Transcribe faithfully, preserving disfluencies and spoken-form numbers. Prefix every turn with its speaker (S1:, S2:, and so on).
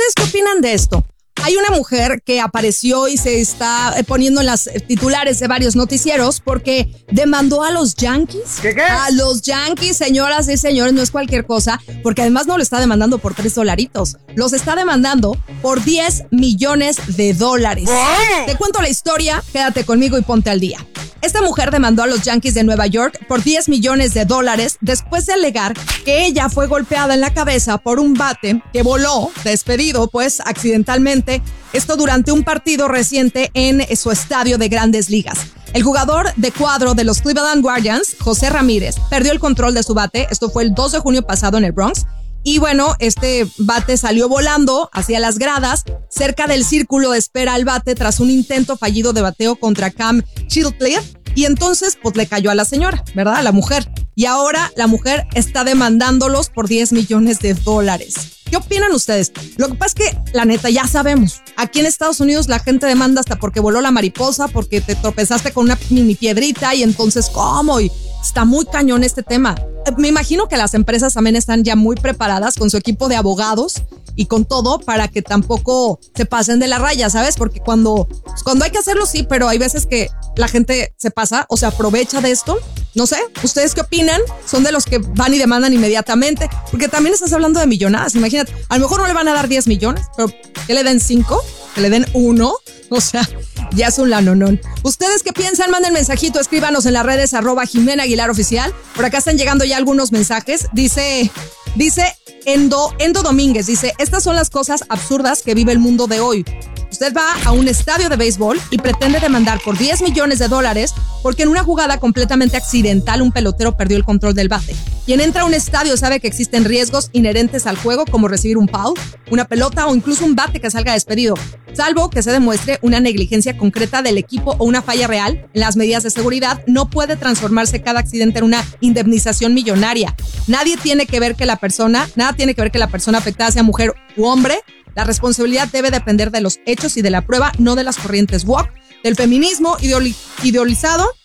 S1: ¿Ustedes qué opinan de esto? Hay una mujer que apareció y se está poniendo en las titulares de varios noticieros porque demandó a los Yankees.
S2: ¿Qué qué?
S1: A los Yankees, señoras y señores, no es cualquier cosa, porque además no lo está demandando por tres dolaritos. Los está demandando por diez millones de dólares.
S2: ¡Wow!
S1: Te cuento la historia, quédate conmigo y ponte al día. Esta mujer demandó a los Yankees de Nueva York por diez millones de dólares después de alegar que ella fue golpeada en la cabeza por un bate que voló, despedido pues accidentalmente, esto durante un partido reciente en su estadio de Grandes Ligas. El jugador de cuadro de los Cleveland Guardians, José Ramírez, perdió el control de su bate, esto fue el dos de junio pasado en el Bronx, y bueno, este bate salió volando hacia las gradas, cerca del círculo de espera al bate tras un intento fallido de bateo contra Cam Chilcliffe, y entonces pues le cayó a la señora, ¿verdad? A la mujer. Y ahora la mujer está demandándolos por diez millones de dólares. ¿Qué opinan ustedes? Lo que pasa es que, la neta, ya sabemos. Aquí en Estados Unidos la gente demanda hasta porque voló la mariposa, porque te tropezaste con una mini piedrita y entonces, ¿cómo? Y está muy cañón este tema. Me imagino que las empresas también están ya muy preparadas con su equipo de abogados y con todo para que tampoco se pasen de la raya, ¿sabes? Porque cuando, cuando hay que hacerlo, sí, pero hay veces que la gente se pasa o se aprovecha de esto. No sé, ¿ustedes qué opinan? ¿Son de los que van y demandan inmediatamente? Porque también estás hablando de millonadas, imagínate. A lo mejor no le van a dar diez millones, pero que le den cinco, que le den uno. O sea, ya es un lanonón. ¿Ustedes qué piensan? Manden mensajito, escríbanos en las redes arroba Jimena Aguilar Oficial. Por acá están llegando ya algunos mensajes. Dice, dice Endo, Endo Domínguez, dice, estas son las cosas absurdas que vive el mundo de hoy. Usted va a un estadio de béisbol y pretende demandar por diez millones de dólares porque en una jugada completamente accidental un pelotero perdió el control del bate. Quien entra a un estadio sabe que existen riesgos inherentes al juego como recibir un foul, una pelota o incluso un bate que salga despedido, salvo que se demuestre una negligencia concreta del equipo o una falla real en las medidas de seguridad. No puede transformarse cada accidente en una indemnización millonaria. Nadie tiene que ver que la persona, nada tiene que ver que la persona afectada sea mujer u hombre. La responsabilidad debe depender de los hechos y de la prueba, no de las corrientes woke, del feminismo ideoli- ideolizado